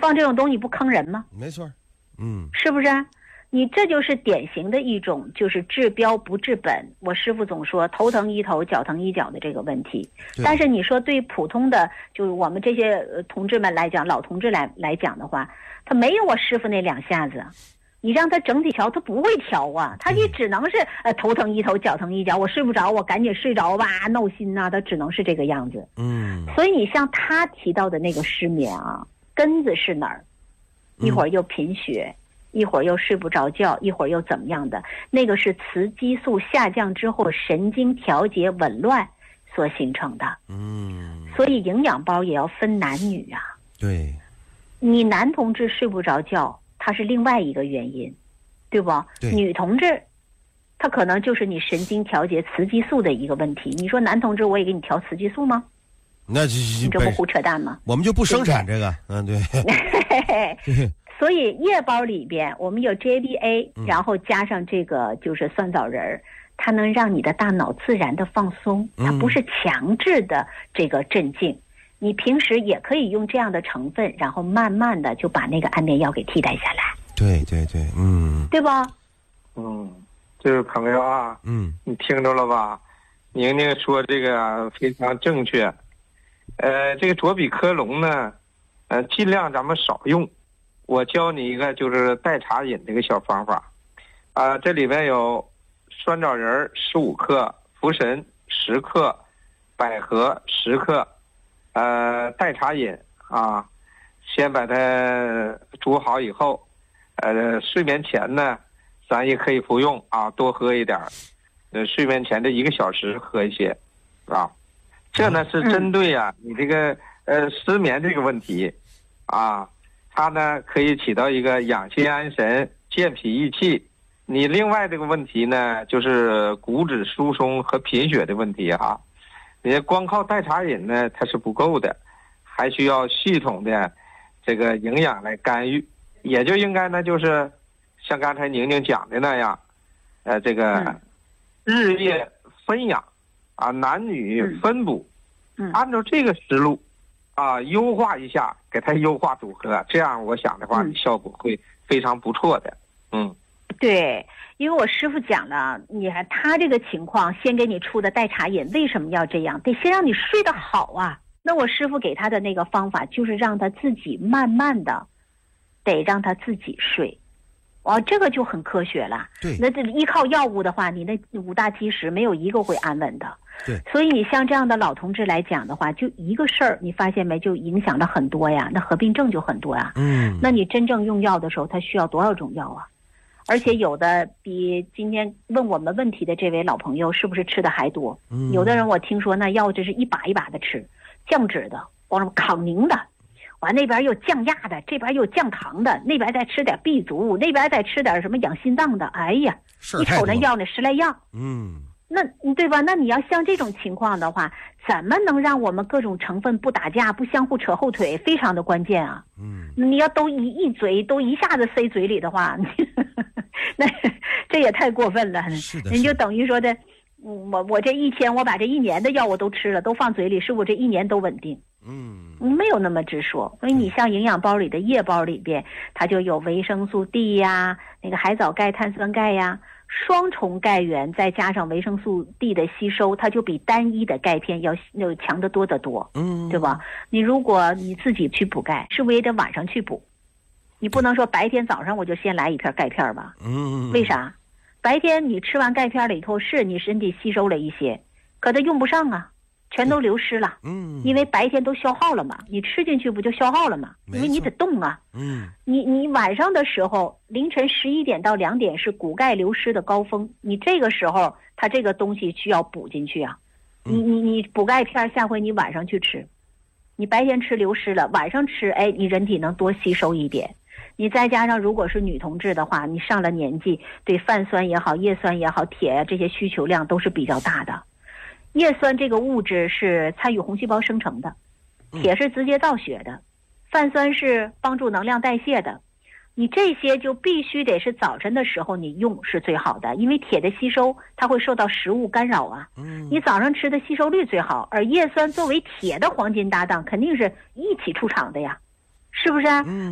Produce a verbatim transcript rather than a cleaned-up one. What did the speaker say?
放这种东西不坑人吗？ 没错，嗯， 是不是？你这就是典型的一种就是治标不治本。我师父总说头疼医头脚疼医脚的这个问题，但是你说对普通的就是我们这些呃同志们来讲，老同志来来讲的话，他没有我师父那两下子，你让他整体调他不会调啊，他也只能是呃头疼医头脚疼医脚，我睡不着我赶紧睡着吧，闹心呐、啊，他只能是这个样子。 嗯， 所以你像他提到的那个失眠啊，根子是哪儿？一会儿又贫血。嗯，一会儿又睡不着觉，一会儿又怎么样的，那个是雌激素下降之后神经调节紊乱所形成的。 嗯， 所以营养包也要分男女啊。 对， 你男同志睡不着觉，它是另外一个原因，对不？ 对， 女同志他可能就是你神经调节雌激素的一个问题。你说男同志我也给你调雌激素吗？ 那你这不胡扯淡吗？ 我们就不生产这个。嗯，对。 所以夜包里边我们有 J B A， 然后加上这个就是酸枣仁儿，它能让你的大脑自然的放松，它不是强制的这个镇静。你平时也可以用这样的成分，然后慢慢的就把那个安眠药给替代下来。 对对对，嗯， 对吧？ 嗯，这位朋友啊， 嗯， 你听着了吧？宁宁说这个非常正确。呃，这个卓比科龙呢，呃，尽量咱们少用。我教你一个就是代茶饮这个小方法，啊、呃，这里边有酸枣仁十五克，茯神十克，百合十克，呃，代茶饮啊，先把它煮好以后，呃，睡眠前呢，咱也可以服用啊，多喝一点，呃，睡眠前的一个小时喝一些，啊，这呢是针对啊你这个呃失眠这个问题，啊。它呢可以起到一个养心安神、健脾益气。你另外这个问题呢，就是骨质疏松和贫血的问题哈。你光靠代茶饮呢，它是不够的，还需要系统的这个营养来干预。也就应该呢，就是像刚才宁宁讲的那样，呃，这个日夜分养啊，男女分补，按照这个思路。啊，优化一下，给它优化组合，这样我想的话，嗯、效果会非常不错的。嗯， 对，因为我师傅讲了，你看他这个情况，先给你出的代茶饮，为什么要这样？得先让你睡得好啊。那我师傅给他的那个方法，就是让他自己慢慢的，得让他自己睡。哦，这个就很科学了。 对， 那这依靠药物的话，你那五大基石没有一个会安稳的。 对， 所以你像这样的老同志来讲的话，就一个事儿，你发现没，就影响了很多呀，那合并症就很多呀。 嗯， 那你真正用药的时候，他需要多少种药啊？而且有的比今天问我们问题的这位老朋友是不是吃的还多？ 嗯， 有的人我听说那药这是一把一把的吃，降脂的，往什么抗凝的。完那边有降压的，这边有降糖的，那边再吃点 B 族，那边再吃点什么养心脏的。哎呀，你瞅那药那十来样， 嗯， 那对吧？那你要像这种情况的话，怎么能让我们各种成分不打架、不相互扯后腿？非常的关键啊。 嗯， 你要都一一嘴都一下子塞嘴里的话，那这也太过分了。 是的， 你就等于说的，我我这一天我把这一年的药我都吃了，都放嘴里，是我这一年都稳定。 嗯， 没有那么直说，所以你像营养包里的夜包里边，它就有维生素 D 呀，那个海藻钙、碳酸钙呀，双重钙源再加上维生素 D 的吸收，它就比单一的钙片要要强得多得多， 嗯， 对吧？你如果你自己去补钙，是不是也得晚上去补？你不能说白天早上我就先来一片钙片吧？ 嗯， 为啥？白天你吃完钙片了以后，是你身体吸收了一些，可它用不上啊。全都流失了， 嗯， 因为白天都消耗了嘛，你吃进去不就消耗了嘛？因为你得动啊， 嗯， 你你晚上的时候，凌晨十一点到两点是骨钙流失的高峰，你这个时候它这个东西需要补进去啊，你你你补钙片，下回你晚上去吃，你白天吃流失了，晚上吃，哎，你人体能多吸收一点。你再加上如果是女同志的话，你上了年纪，对泛酸也好、叶酸也好、铁啊这些需求量都是比较大的。叶酸这个物质是参与红细胞生成的，铁是直接造血的，泛酸是帮助能量代谢的。你这些就必须得是早晨的时候你用是最好的，因为铁的吸收它会受到食物干扰啊。你早上吃的吸收率最好，而叶酸作为铁的黄金搭档，肯定是一起出场的呀，是不是？